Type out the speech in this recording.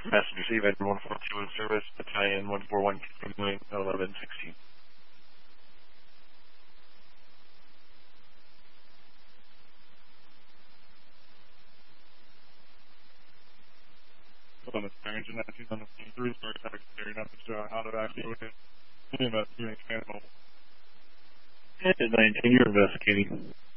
Passenger Sea Vendor 142 in service, Battalion 141 continuing 1116. On the engine 19 on the 3 star traffic carrier, nothing out of action with it. Investigating channel. 19, you're investigating.